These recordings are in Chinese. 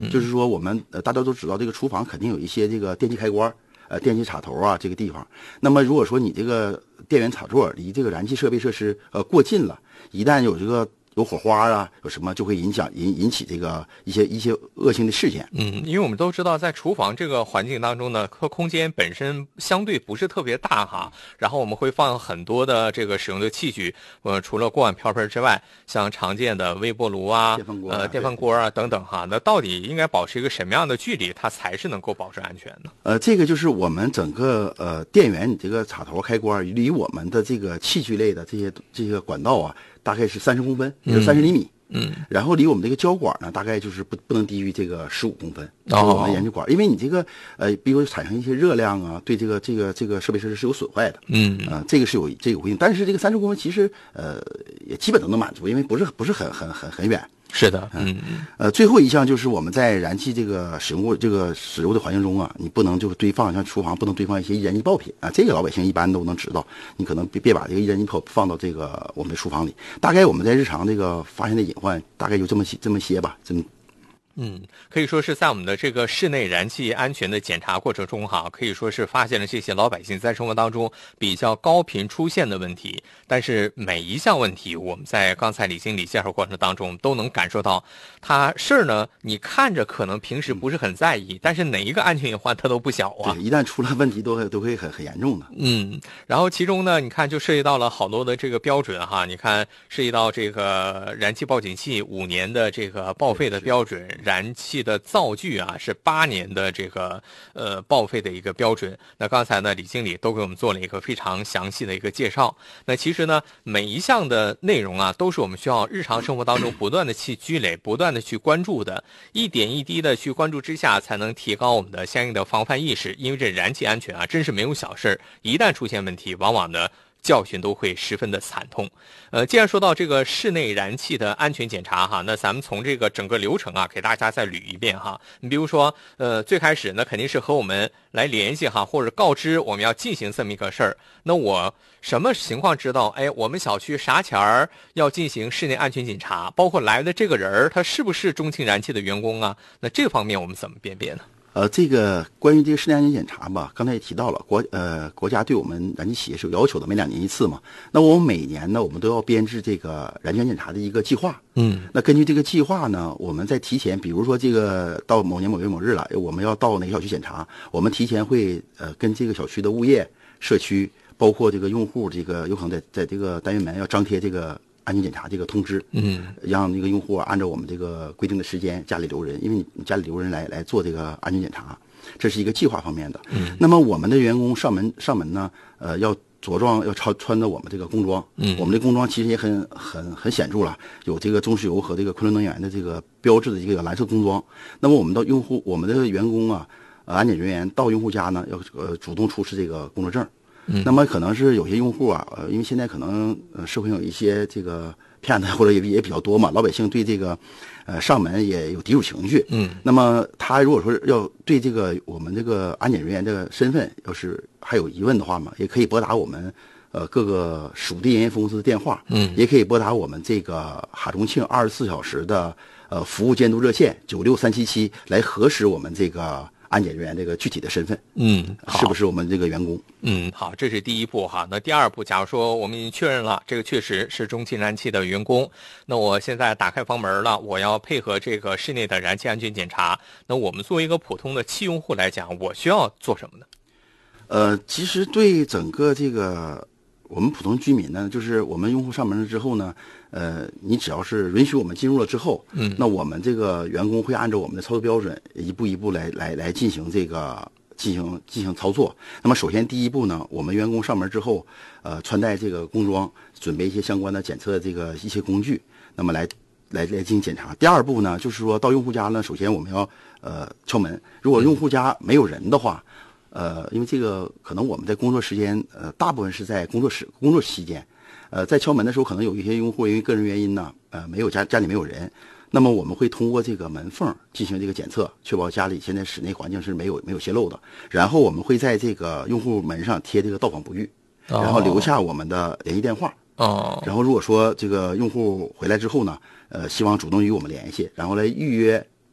就是说我们大家都知道这个厨房肯定有一些这个电器开关，电器插头啊这个地方。那么如果说你这个电源插座离这个燃气设备设施过近了，一旦有这个有火花啊，有什么就会引起这个一些恶性的事件。 因为我们都知道，在厨房这个环境当中呢，空间本身相对不是特别大哈，然后我们会放很多的这个使用的器具，除了锅碗瓢盆之外，像常见的微波炉啊、电饭锅啊等等哈，那到底应该保持一个什么样的距离，它才是能够保证安全呢？ 这个就是我们整个电源你这个插头开关离我们的这个器具类的这些管道啊，大概是30公分，也就30厘米。然后离我们这个胶管呢，大概就是不能低于这个15公分。我们研究管，因为你这个比如产生一些热量啊，对这个设备设施是有损坏的。这个是有这个规定，但是这个30公分其实也基本都能满足，因为不是很远。 是的， 最后一项就是我们在燃气这个使用的环境中啊，你不能就是堆放，像厨房不能堆放一些易燃易爆品啊，这个老百姓一般都能知道。你可能别把这个易燃易爆放到这个我们的厨房里。大概我们在日常这个发现的隐患，大概就这么些吧， 可以说是在我们的这个室内燃气安全的检查过程中哈，可以说是发现了这些老百姓在生活当中比较高频出现的问题。但是每一项问题，我们在刚才李经理介绍过程当中都能感受到，他事儿呢，你看着可能平时不是很在意，但是哪一个安全隐患它都不小啊。 对，一旦出了问题都会很严重的。 然后其中呢，你看就涉及到了好多的这个标准哈，你看涉及到这个燃气报警器5年的这个报废的标准。燃气的灶具啊是8年的这个报废的一个标准。那刚才呢李经理都给我们做了一个非常详细的一个介绍。那其实呢每一项的内容啊都是我们需要日常生活当中不断的去积累，不断的去关注的，一点一滴的去关注之下，才能提高我们的相应的防范意识。因为这燃气安全啊真是没有小事，一旦出现问题，往往呢教训都会十分的惨痛。既然说到这个室内燃气的安全检查哈，那咱们从这个整个流程啊，给大家再捋一遍哈。你比如说，最开始呢，肯定是和我们来联系哈，或者告知我们要进行这么一个事儿。那我什么情况知道？我们小区啥前儿要进行室内安全检查，包括来的这个人他是不是中庆燃气的员工啊？那这方面我们怎么辨别呢？ 这个关于这个室内安全检查吧，刚才也提到了，国家对我们燃气企业是有要求的，每2年一次嘛。那我们每年呢，我们都要编制这个燃气安全检查的一个计划。那根据这个计划呢，我们在提前，比如说这个到某年某月某日了，我们要到哪个小区检查，我们提前会跟这个小区的物业、社区，包括这个用户，这个有可能在这个单元门要张贴这个安全检查这个通知，让那个用户按照我们这个规定的时间家里留人，因为你家里留人来做这个安全检查，这是一个计划方面的。那么我们的员工上门呢，要着装要穿着我们这个工装，我们的工装其实也很显著了，有这个中石油和这个昆仑能源的这个标志的一个蓝色工装。那么我们的员工啊，安检人员到用户家呢，要主动出示这个工作证。那么可能是有些用户啊，因为现在可能社会上有一些这个骗子或者也比较多嘛，老百姓对这个上门也有抵触情绪。那么他如果说要对这个我们这个安检人员的身份要是还有疑问的话嘛，也可以拨打我们各个属地营业公司的电话，也可以拨打我们这个哈中庆24小时的服务监督热线96377来核实我们这个安检人员这个具体的身份，是不是我们这个员工？ 好，这是第一步哈。那第二步，假如说我们已经确认了这个确实是中庆燃气的员工，那我现在打开房门了，我要配合这个室内的燃气安全检查。那我们作为一个普通的气用户来讲，我需要做什么呢？ 其实对整个这个我们普通居民呢，就是我们用户上门了之后呢，你只要是允许我们进入了之后，那我们这个员工会按照我们的操作标准，一步一步来进行这个进行操作。那么首先第一步呢，我们员工上门之后，穿戴这个工装，准备一些相关的检测这个一些工具，那么来进行检查。第二步呢，就是说到用户家呢，首先我们要敲门。如果用户家没有人的话，因为这个可能我们在工作时间，大部分是在工作期间，在敲门的时候，可能有一些用户因为个人原因呢，没有家里没有人，那么我们会通过这个门缝进行这个检测，确保家里现在室内环境是没有泄漏的。然后我们会在这个用户门上贴这个到访不遇，然后留下我们的联系电话。然后如果说这个用户回来之后呢，希望主动与我们联系，然后来预约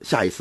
下一次。